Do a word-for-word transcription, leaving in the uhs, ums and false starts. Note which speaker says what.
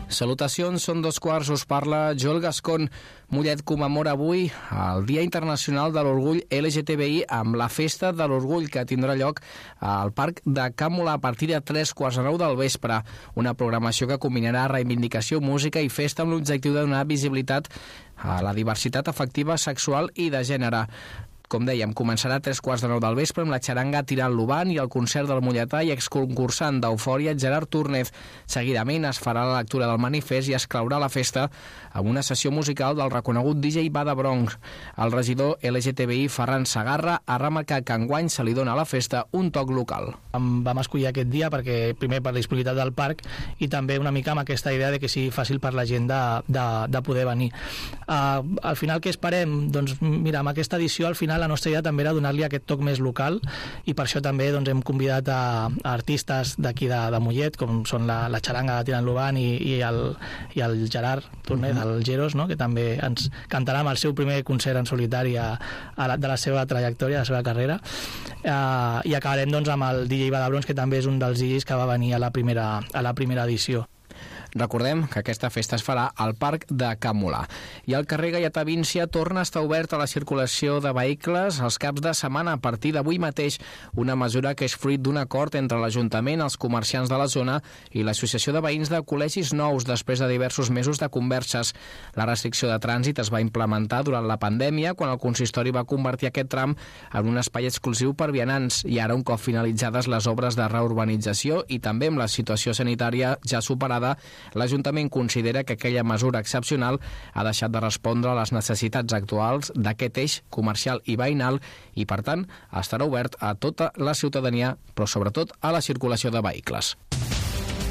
Speaker 1: Salutacions, són dos quarts, us parla Joel Gascon. Mollet commemora avui el Dia Internacional de l'Orgull L G T B I amb la Festa de l'Orgull, que tindrà lloc al Parc de Can Molar a partir de tres quarts de nou del vespre. Una programació que combinarà reivindicació, música i festa amb l'objectiu de donar visibilitat a la diversitat afectiva, sexual i de gènere. Com dèiem, començarà a tres quarts de nou del vespre amb la xaranga Tirant l'Oban i el concert del molletà i exconcursant d'Eufòria Gerard Túrnez. Seguidament es farà la lectura del manifest i es claurà la festa amb una sessió musical del reconegut D J Bada Bronx. El regidor L G T B I Ferran Sagarra ha remarcat que enguany se li dona a la festa un toc local.
Speaker 2: Vam escollir aquest dia perquè primer per la disponibilitat del parc i també una mica amb aquesta idea de que sigui fàcil per la gent de, de, de poder venir. Uh, al final què esperem? Doncs mira, amb aquesta edició al final la nostra idea també era donar-li aquest toc més local i per això també doncs, hem convidat a, a artistes d'aquí de, de Mollet, com són la, la xaranga Tirant l'Oban i, i, el, i el Gerard Túrnez, el Geros, no? Que també ens cantarà amb el seu primer concert en solitari a, a la, de la seva trajectòria, de la seva carrera. Uh, I acabarem doncs, amb el D J Bada Bronx, que també és un dels D Js que va venir a la primera, a la primera edició.
Speaker 1: Recordem que aquesta festa es farà al Parc de Can Molar. I el carrer Gaietà Víncia torna a estar obert a la circulació de vehicles els caps de setmana a partir d'avui mateix, una mesura que és fruit d'un acord entre l'Ajuntament, els comerciants de la zona i l'Associació de Veïns de Col·legis Nous després de diversos mesos de converses. La restricció de trànsit es va implementar durant la pandèmia, quan el consistori va convertir aquest tram en un espai exclusiu per vianants, i ara, un cop finalitzades les obres de reurbanització i també amb la situació sanitària ja superada, l'Ajuntament considera que aquella mesura excepcional ha deixat de respondre a les necessitats actuals d'aquest eix comercial i veïnal i, per tant, estarà obert a tota la ciutadania, però sobretot a la circulació de vehicles.